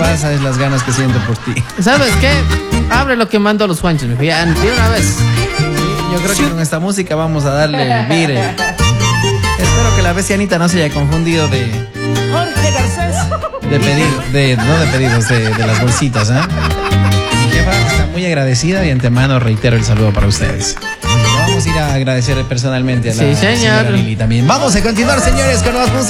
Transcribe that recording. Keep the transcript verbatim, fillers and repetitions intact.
pasa es las ganas que siento por ti. ¿Sabes qué? Abre lo que mandó los Juanchos, me ya, de una vez. Yo creo que con esta música vamos a darle vire. Espero que la bestianita no se haya confundido de... Jorge Garcés. De pedir, de, no de pedidos, de, de las bolsitas, ¿eh? Mi jefa está muy agradecida y de antemano reitero el saludo para ustedes. Vamos a ir a agradecer personalmente a la sí, señor. señora Lili también. Vamos a continuar, señores, con más música.